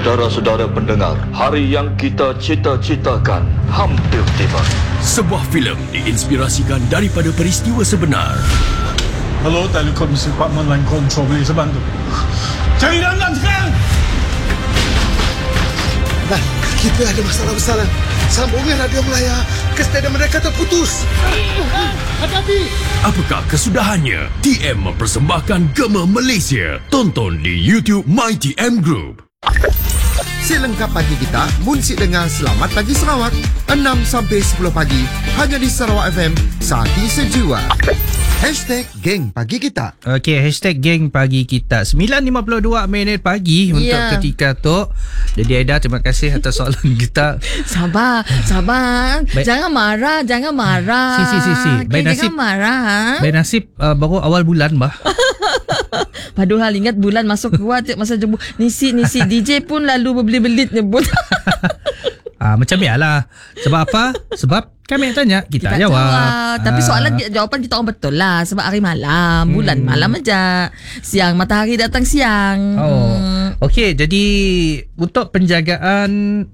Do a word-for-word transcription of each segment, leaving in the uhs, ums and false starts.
Saudara-saudara pendengar, hari yang kita cita-citakan hampir tiba. Sebuah filem diinspirasikan daripada peristiwa sebenar. Hello, Telekomunikasi Department Line Control, boleh saya bantu? Cari dandan sekarang! Nah, kita ada masalah besar. Sambungan radio Melaya ke stadium mereka terputus. Hati-hati! Apakah kesudahannya? T M mempersembahkan Gema Malaysia. Tonton di YouTube My T M Group. Si lengkap pagi kita, munsik dengar Selamat Pagi Sarawak enam sampai sepuluh pagi hanya di Sarawak F M, Saati Sejiwa. Hashtag Geng Pagi Kita. Okey, hashtag Geng Pagi Kita. sembilan lima puluh dua minit pagi untuk yeah. ketika tu. Jadi Aida, terima kasih atas soalan kita. Sabar, sabar. Baik. Jangan marah, jangan marah. Si si si si. Okay, Baik nasib. Jangan marah. Ha? Baik nasib uh, baru awal bulan bah. Padahal ingat bulan masuk keluar masa jemput. Nisi nisi D J pun lalu berbelit-belit nyebut. Ah, macam biarlah. Sebab apa? Sebab kami tanya, kita, kita jawab. jawab. Tapi soalan jawapan kita orang betul lah. Sebab hari malam, hmm. bulan malam aja. Siang matahari datang siang. Oh. Hmm. Okey, jadi untuk penjagaan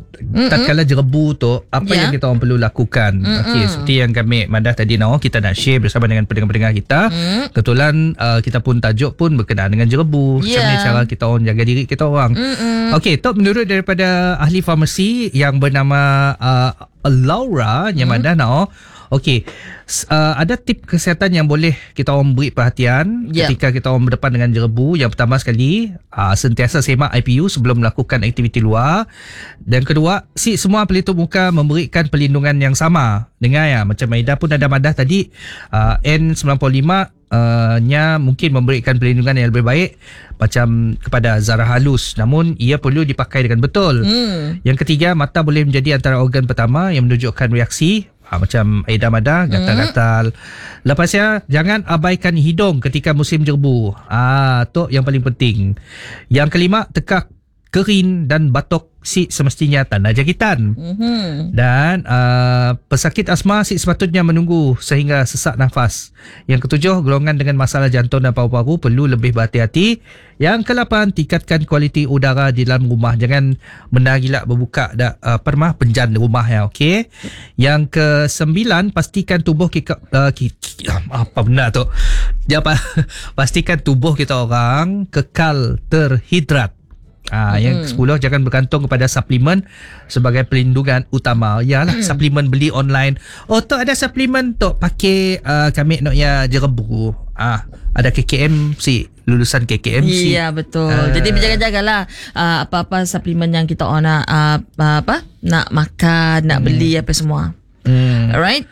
tak kala jerebu tu, apa yeah. yang kita orang perlu lakukan? Okey, seperti yang kami Madah tadi now, kita nak share bersama dengan pendengar-pendengar kita. Mm. Kebetulan uh, kita pun tajuk pun berkenaan dengan jerebu. Yeah. Macam ni cara kita orang jaga diri kita orang. Okey, top menurut daripada ahli farmasi yang bernama uh, Laura yang mm. Madah now. Okey, uh, ada tip kesihatan yang boleh kita orang beri perhatian yeah. ketika kita orang berdepan dengan jerebu. Yang pertama sekali, uh, sentiasa semak I P U sebelum melakukan aktiviti luar. Dan kedua, si semua pelitup muka memberikan perlindungan yang sama. Dengar ya, macam Aida pun ada Madah tadi, uh, N sembilan puluh lima uh, nya mungkin memberikan perlindungan yang lebih baik macam kepada zarah halus, namun ia perlu dipakai dengan betul. Mm. Yang ketiga, mata boleh menjadi antara organ pertama yang menunjukkan reaksi. Ha, macam Aida Madah, gatal-gatal. Mm. Lepasnya, jangan abaikan hidung ketika musim jerebu. Ah, tu yang paling penting. Yang kelima, tekak kerin dan batuk si semestinya tanda jangkitan. Mm-hmm. Dan uh, pesakit asma si sepatutnya menunggu sehingga sesak nafas. Yang ketujuh, golongan dengan masalah jantung dan paru-paru perlu lebih berhati-hati. Yang kelapan, tingkatkan kualiti udara di dalam rumah. Jangan benda gila berbuka dah uh, permah penjan rumah ya, okey. Yang kesembilan, pastikan tubuh kita uh, kita, apa benda tu? Dia apa? Pastikan tubuh kita orang kekal terhidrat. Ah, hmm. Yang kesepuluh, jangan bergantung kepada suplemen sebagai perlindungan utama. Yalah, hmm. suplemen beli online. Oh, tu ada suplemen tu pakai uh, kami nak ya jerebu. Ah, ada K K M C, lulusan K K M C. Iya, betul. Uh, Jadi berjaga-jagalah uh, apa-apa suplemen yang kita nak uh, apa nak makan, nak hmm. beli apa semua. Hmm. Alright?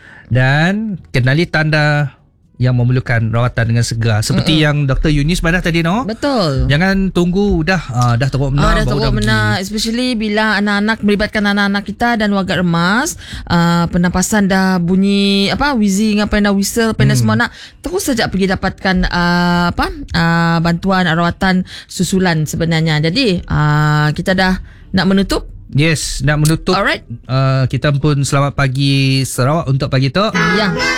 Dan kenali tanda yang memerlukan rawatan dengan segera. Seperti Mm-mm. yang Doktor Yunis Madah tadi no. Betul. Jangan tunggu dah uh, dah teruk benar. Ah, dah teruk benar. Especially bila anak-anak melibatkan anak-anak kita dan warga remas, uh, pernafasan dah bunyi apa wheezing, apa dah whistle, apa dah hmm. semua nak terus saja pergi dapatkan uh, apa uh, bantuan rawatan susulan sebenarnya. Jadi uh, kita dah nak menutup. Yes, nak menutup. Alright. Uh, kita pun selamat pagi Sarawak untuk pagi tu. Ya.